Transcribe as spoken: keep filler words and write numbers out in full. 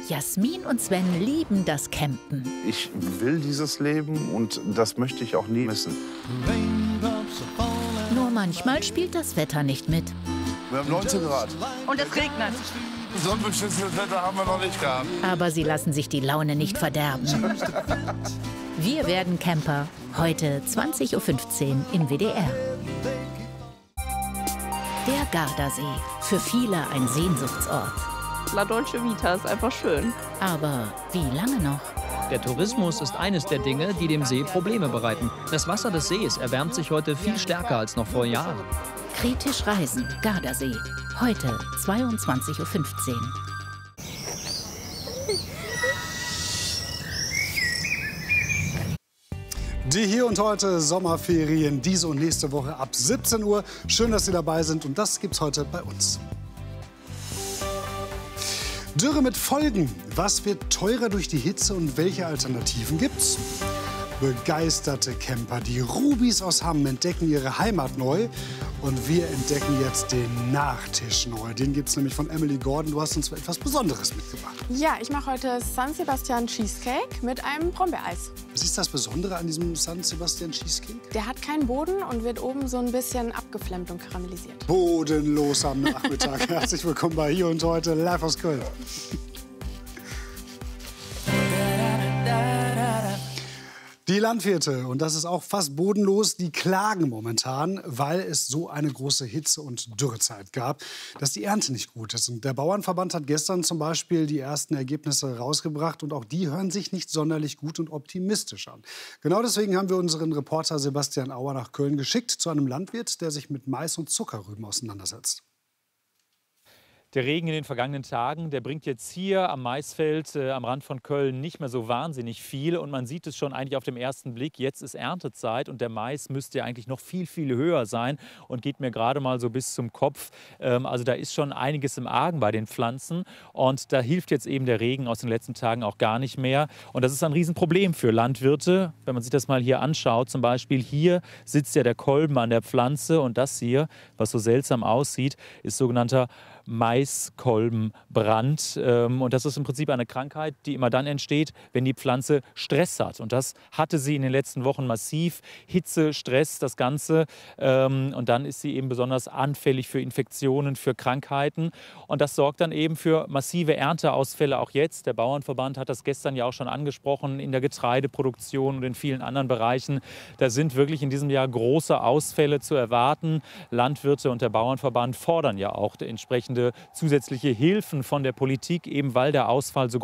Jasmin und Sven lieben das Campen. Ich will dieses Leben und das möchte ich auch nie missen. Nur manchmal spielt das Wetter nicht mit. Wir haben neunzehn Grad. Und es regnet. So ein beschissenes Wetter haben wir noch nicht gehabt. Aber sie lassen sich die Laune nicht verderben. Wir werden Camper. Heute zwanzig Uhr fünfzehn im W D R. Der Gardasee. Für viele ein Sehnsuchtsort. La Dolce Vita ist einfach schön. Aber wie lange noch? Der Tourismus ist eines der Dinge, die dem See Probleme bereiten. Das Wasser des Sees erwärmt sich heute viel stärker als noch vor Jahren. Kritisch reisen. Gardasee. Heute zweiundzwanzig Uhr fünfzehn. Die Hier und Heute Sommerferien, diese und nächste Woche ab siebzehn Uhr. Schön, dass Sie dabei sind und das gibt's heute bei uns. Dürre mit Folgen. Was wird teurer durch die Hitze und welche Alternativen gibt's? Begeisterte Camper, die Rubis aus Hamm entdecken ihre Heimat neu. Und wir entdecken jetzt den Nachtisch neu. Den gibt's nämlich von Emily Gordon. Du hast uns etwas Besonderes mitgebracht. Ja, ich mache heute San Sebastian Cheesecake mit einem Brombeereis. Was ist das Besondere an diesem San Sebastian Cheesecake? Der hat keinen Boden und wird oben so ein bisschen abgeflammt und karamellisiert. Bodenlos am Nachmittag. Herzlich willkommen bei Hier und Heute, live aus Köln. Die Landwirte, und das ist auch fast bodenlos, die klagen momentan, weil es so eine große Hitze- und Dürrezeit gab, dass die Ernte nicht gut ist. Und der Bauernverband hat gestern zum Beispiel die ersten Ergebnisse rausgebracht und auch die hören sich nicht sonderlich gut und optimistisch an. Genau deswegen haben wir unseren Reporter Sebastian Auer nach Köln geschickt zu einem Landwirt, der sich mit Mais und Zuckerrüben auseinandersetzt. Der Regen in den vergangenen Tagen, der bringt jetzt hier am Maisfeld äh, am Rand von Köln nicht mehr so wahnsinnig viel. Und man sieht es schon eigentlich auf den ersten Blick, jetzt ist Erntezeit und der Mais müsste ja eigentlich noch viel, viel höher sein und geht mir gerade mal so bis zum Kopf. Ähm, also da ist schon einiges im Argen bei den Pflanzen und da hilft jetzt eben der Regen aus den letzten Tagen auch gar nicht mehr. Und das ist ein Riesenproblem für Landwirte, wenn man sich das mal hier anschaut. Zum Beispiel hier sitzt ja der Kolben an der Pflanze und das hier, was so seltsam aussieht, ist sogenannter Maiskolbenbrand. Und das ist im Prinzip eine Krankheit, die immer dann entsteht, wenn die Pflanze Stress hat. Und das hatte sie in den letzten Wochen massiv. Hitze, Stress, das Ganze. Und dann ist sie eben besonders anfällig für Infektionen, für Krankheiten. Und das sorgt dann eben für massive Ernteausfälle auch jetzt. Der Bauernverband hat das gestern ja auch schon angesprochen in der Getreideproduktion und in vielen anderen Bereichen. Da sind wirklich in diesem Jahr große Ausfälle zu erwarten. Landwirte und der Bauernverband fordern ja auch entsprechend zusätzliche Hilfen von der Politik, eben weil der Ausfall so